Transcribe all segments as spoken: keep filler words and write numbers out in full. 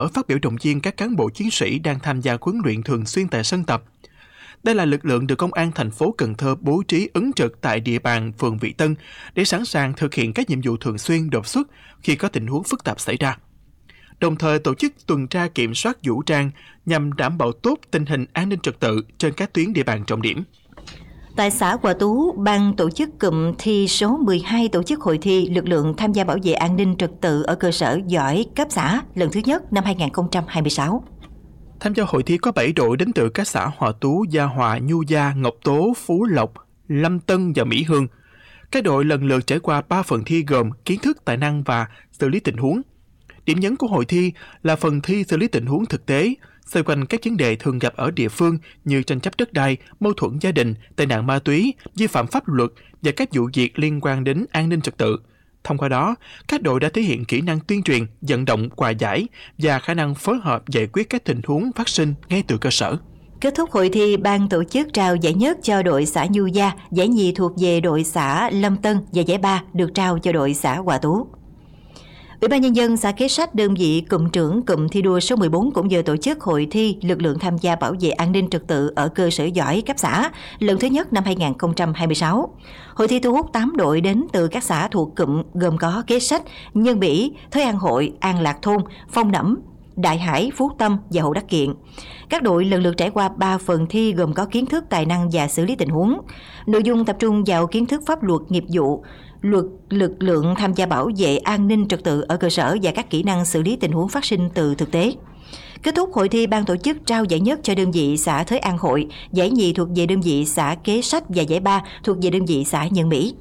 ở phát biểu động viên các cán bộ chiến sĩ đang tham gia huấn luyện thường xuyên tại sân tập. Đây là lực lượng được Công an thành phố Cần Thơ bố trí ứng trực tại địa bàn phường Vị Tân để sẵn sàng thực hiện các nhiệm vụ thường xuyên đột xuất khi có tình huống phức tạp xảy ra. Đồng thời tổ chức tuần tra kiểm soát vũ trang nhằm đảm bảo tốt tình hình an ninh trật tự trên các tuyến địa bàn trọng điểm. Tại xã Hòa Tú, ban tổ chức cụm thi số mười hai tổ chức hội thi lực lượng tham gia bảo vệ an ninh trật tự ở cơ sở giỏi cấp xã lần thứ nhất năm hai nghìn không trăm hai mươi sáu. Tham gia hội thi có bảy đội đến từ các xã Hòa Tú, Gia Hòa, Nhu Gia, Ngọc Tố, Phú Lộc, Lâm Tân và Mỹ Hương. Các đội lần lượt trải qua ba phần thi gồm kiến thức, tài năng và xử lý tình huống. Điểm nhấn của hội thi là phần thi xử lý tình huống thực tế, xoay quanh các vấn đề thường gặp ở địa phương như tranh chấp đất đai, mâu thuẫn gia đình, tệ nạn ma túy, vi phạm pháp luật và các vụ việc liên quan đến an ninh trật tự. Thông qua đó, các đội đã thể hiện kỹ năng tuyên truyền, vận động, hòa giải và khả năng phối hợp giải quyết các tình huống phát sinh ngay từ cơ sở. Kết thúc hội thi, ban tổ chức trao giải nhất cho đội xã Nhu Gia, giải nhì thuộc về đội xã Lâm Tân và giải ba được trao cho đội xã Hòa Tú. Ủy ban Nhân dân xã Kế Sách, đơn vị cụm trưởng cụm thi đua số mười bốn cũng vừa tổ chức hội thi lực lượng tham gia bảo vệ an ninh trật tự ở cơ sở giỏi cấp xã lần thứ nhất năm hai nghìn không trăm hai mươi sáu. Hội thi thu hút tám đội đến từ các xã thuộc cụm gồm có Kế Sách, Nhân Bỉ, Thới An Hội, An Lạc Thôn, Phong Nẫm, Đại Hải, Phú Tâm và Hồ Đắc Kiện. Các đội lần lượt trải qua ba phần thi gồm có kiến thức, tài năng và xử lý tình huống. Nội dung tập trung vào kiến thức pháp luật, nghiệp vụ, luật lực lượng tham gia bảo vệ an ninh trật tự ở cơ sở và các kỹ năng xử lý tình huống phát sinh từ thực tế. Kết thúc hội thi, ban tổ chức trao giải nhất cho đơn vị xã Thới An Hội, giải nhì thuộc về đơn vị xã Kế Sách và giải ba thuộc về đơn vị xã Nhân Mỹ.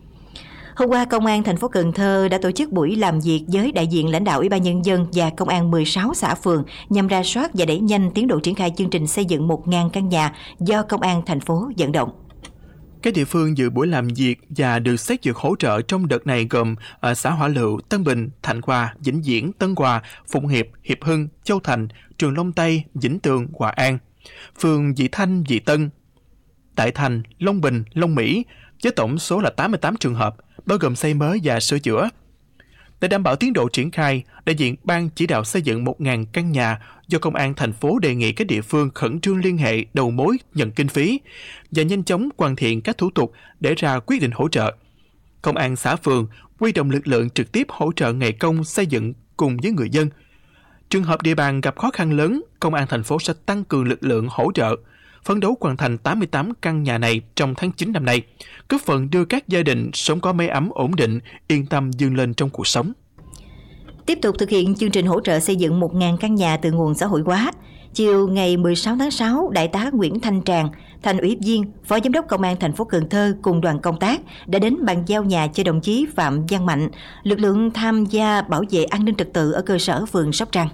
Hôm qua, Công an thành phố Cần Thơ đã tổ chức buổi làm việc với đại diện lãnh đạo Ủy ban Nhân dân và Công an mười sáu xã phường nhằm rà soát và đẩy nhanh tiến độ triển khai chương trình xây dựng một nghìn căn nhà do Công an thành phố vận động. Các địa phương dự buổi làm việc và được xét duyệt hỗ trợ trong đợt này gồm ở xã Hỏa Lựu, Tân Bình, Thạnh Hòa, Vĩnh Viễn, Tân Hòa, Phụng Hiệp, Hiệp Hưng, Châu Thành, Trường Long Tây, Vĩnh Tường, Hòa An, phường Vị Thanh, Vị Tân, Đại Thành, Long Bình, Long Mỹ, với tổng số là tám mươi tám trường hợp, bao gồm xây mới và sửa chữa. Để đảm bảo tiến độ triển khai, đại diện Ban chỉ đạo xây dựng một nghìn căn nhà do Công an thành phố đề nghị các địa phương khẩn trương liên hệ đầu mối nhận kinh phí và nhanh chóng hoàn thiện các thủ tục để ra quyết định hỗ trợ. Công an xã phường huy động lực lượng trực tiếp hỗ trợ ngày công xây dựng cùng với người dân. Trường hợp địa bàn gặp khó khăn lớn, Công an thành phố sẽ tăng cường lực lượng hỗ trợ, phấn đấu hoàn thành tám mươi tám căn nhà này trong tháng chín năm nay, góp phần đưa các gia đình sống có mái ấm ổn định, yên tâm vươn lên trong cuộc sống. Tiếp tục thực hiện chương trình hỗ trợ xây dựng một nghìn căn nhà từ nguồn xã hội hóa, chiều ngày mười sáu tháng sáu, Đại tá Nguyễn Thanh Tràng, Thành ủy viên, Phó Giám đốc Công an thành phố Cần Thơ cùng đoàn công tác đã đến bàn giao nhà cho đồng chí Phạm Văn Mạnh, lực lượng tham gia bảo vệ an ninh trật tự ở cơ sở phường Sóc Trăng.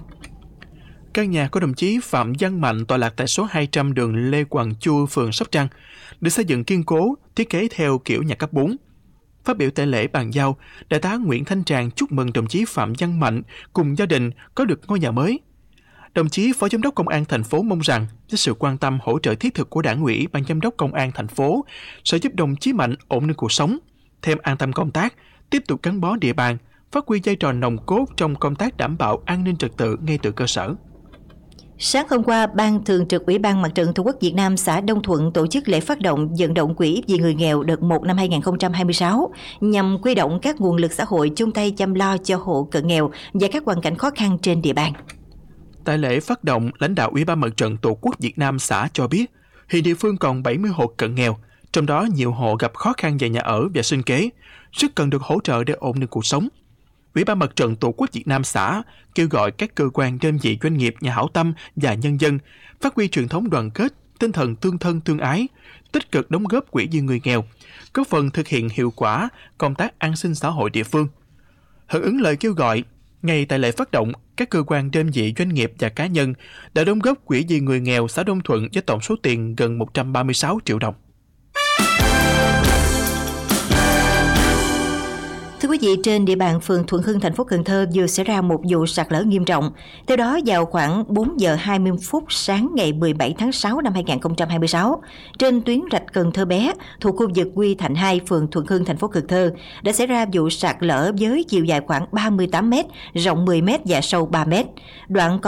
Căn nhà của đồng chí Phạm Văn Mạnh tọa lạc tại số hai trăm đường Lê Hoàng Chu, phường Sóc Trăng, được xây dựng kiên cố, thiết kế theo kiểu nhà cấp bốn. Phát biểu tại lễ bàn giao, Đại tá Nguyễn Thanh Tràng chúc mừng đồng chí Phạm Văn Mạnh cùng gia đình có được ngôi nhà mới. Đồng chí Phó Giám đốc Công an thành phố mong rằng với sự quan tâm hỗ trợ thiết thực của Đảng ủy, Ban Giám đốc Công an thành phố sẽ giúp đồng chí Mạnh ổn định cuộc sống, thêm an tâm công tác, tiếp tục gắn bó địa bàn, phát huy vai trò nòng cốt trong công tác đảm bảo an ninh trật tự ngay từ cơ sở. Sáng hôm qua, Ban Thường trực Ủy ban Mặt trận Tổ quốc Việt Nam xã Đông Thuận tổ chức lễ phát động vận động quỹ vì người nghèo đợt một năm hai nghìn không trăm hai mươi sáu nhằm huy động các nguồn lực xã hội chung tay chăm lo cho hộ cận nghèo và các hoàn cảnh khó khăn trên địa bàn. Tại lễ phát động, lãnh đạo Ủy ban Mặt trận Tổ quốc Việt Nam xã cho biết, hiện địa phương còn bảy mươi hộ cận nghèo, trong đó nhiều hộ gặp khó khăn về nhà ở và sinh kế, rất cần được hỗ trợ để ổn định cuộc sống. Ủy ban Mặt trận Tổ quốc Việt Nam xã kêu gọi các cơ quan, đơn vị, doanh nghiệp, nhà hảo tâm và nhân dân phát huy truyền thống đoàn kết, tinh thần tương thân tương ái, tích cực đóng góp quỹ vì người nghèo, góp phần thực hiện hiệu quả công tác an sinh xã hội địa phương. Hưởng ứng lời kêu gọi, ngay tại lễ phát động, các cơ quan, đơn vị, doanh nghiệp và cá nhân đã đóng góp quỹ vì người nghèo xã Đông Thuận với tổng số tiền gần một trăm ba mươi sáu triệu đồng. Thưa quý vị, trên địa bàn phường Thuận Hưng, thành phố Cần Thơ vừa xảy ra một vụ sạt lở nghiêm trọng. Theo đó, vào khoảng bốn giờ hai mươi phút sáng ngày mười bảy tháng sáu năm hai nghìn không trăm hai mươi sáu, trên tuyến rạch Cần Thơ Bé thuộc khu vực Quy Thạnh hai, phường Thuận Hưng, thành phố Cần Thơ đã xảy ra vụ sạt lở với chiều dài khoảng ba mươi tám mét, rộng mười mét và sâu ba mét. Đoạn có